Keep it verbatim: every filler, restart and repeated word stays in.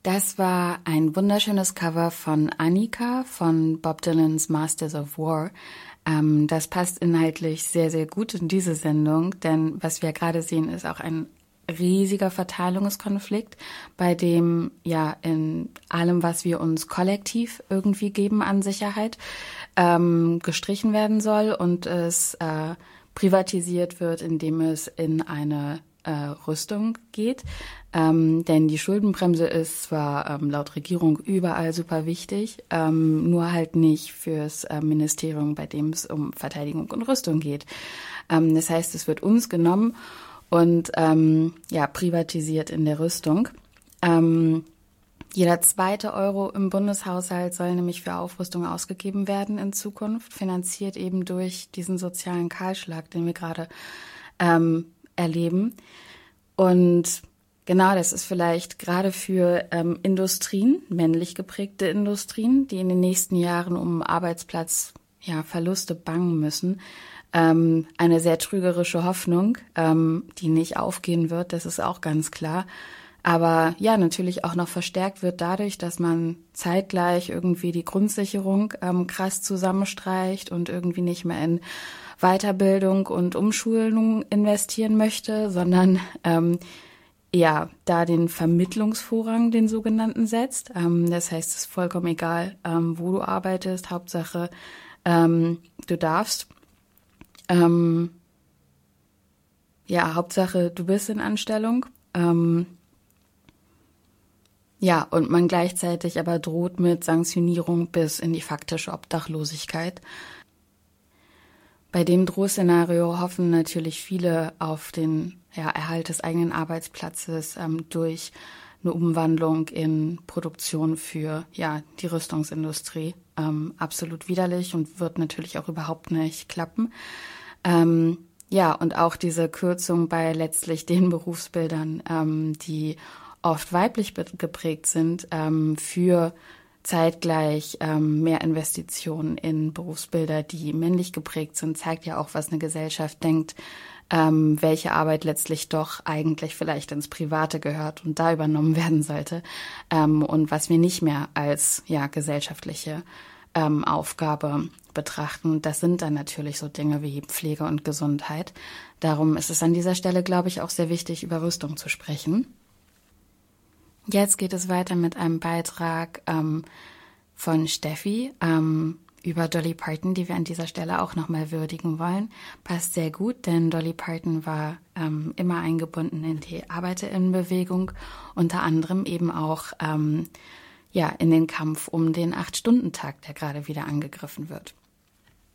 Das war ein wunderschönes Cover von Annika von Bob Dylans Masters of War. Ähm, das passt inhaltlich sehr, sehr gut in diese Sendung, denn was wir gerade sehen, ist auch ein riesiger Verteilungskonflikt, bei dem ja in allem, was wir uns kollektiv irgendwie geben an Sicherheit, ähm, gestrichen werden soll und es äh, privatisiert wird, indem es in eine äh, Rüstung geht. Ähm, denn die Schuldenbremse ist zwar ähm, laut Regierung überall super wichtig, ähm, nur halt nicht fürs äh, Ministerium, bei dem es um Verteidigung und Rüstung geht. Ähm, das heißt, es wird uns genommen und ähm, ja privatisiert in der Rüstung. Ähm, jeder zweite Euro im Bundeshaushalt soll nämlich für Aufrüstung ausgegeben werden in Zukunft, finanziert eben durch diesen sozialen Kahlschlag, den wir gerade ähm, erleben. Und genau, das ist vielleicht gerade für ähm, Industrien, männlich geprägte Industrien, die in den nächsten Jahren um Arbeitsplatz, ja, Verluste bangen müssen, ähm, eine sehr trügerische Hoffnung, ähm, die nicht aufgehen wird, das ist auch ganz klar. Aber ja, natürlich auch noch verstärkt wird dadurch, dass man zeitgleich irgendwie die Grundsicherung ähm, krass zusammenstreicht und irgendwie nicht mehr in Weiterbildung und Umschulung investieren möchte, sondern ähm, ja, da den Vermittlungsvorrang, den sogenannten, setzt. Ähm, das heißt, es ist vollkommen egal, ähm, wo du arbeitest. Hauptsache, ähm, du darfst. Ähm, ja, Hauptsache, du bist in Anstellung. Ähm, ja, und man gleichzeitig aber droht mit Sanktionierung bis in die faktische Obdachlosigkeit. Bei dem Drohszenario hoffen natürlich viele auf den ja, Erhalt des eigenen Arbeitsplatzes ähm, durch eine Umwandlung in Produktion für ja die Rüstungsindustrie. Ähm, absolut widerlich und wird natürlich auch überhaupt nicht klappen. Ähm, ja, und auch diese Kürzung bei letztlich den Berufsbildern, ähm, die oft weiblich geprägt sind, ähm, für zeitgleich ähm, mehr Investitionen in Berufsbilder, die männlich geprägt sind, zeigt ja auch, was eine Gesellschaft denkt, ähm, welche Arbeit letztlich doch eigentlich vielleicht ins Private gehört und da übernommen werden sollte, ähm, und was wir nicht mehr als ja gesellschaftliche ähm, Aufgabe betrachten. Das sind dann natürlich so Dinge wie Pflege und Gesundheit. Darum ist es an dieser Stelle, glaube ich, auch sehr wichtig, über Rüstung zu sprechen. Jetzt geht es weiter mit einem Beitrag ähm, von Steffi ähm, über Dolly Parton, die wir an dieser Stelle auch nochmal würdigen wollen. Passt sehr gut, denn Dolly Parton war ähm, immer eingebunden in die ArbeiterInnenbewegung, unter anderem eben auch ähm, ja in den Kampf um den Acht-Stunden-Tag, der gerade wieder angegriffen wird.